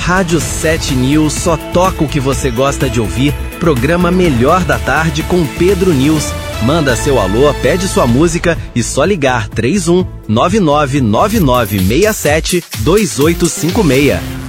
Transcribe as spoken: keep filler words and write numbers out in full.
Rádio sete News só toca o que você gosta de ouvir. Programa Melhor da Tarde com Pedro News. Manda seu alô, pede sua música e só ligar três um nove nove nove nove seis sete dois oito cinco seis.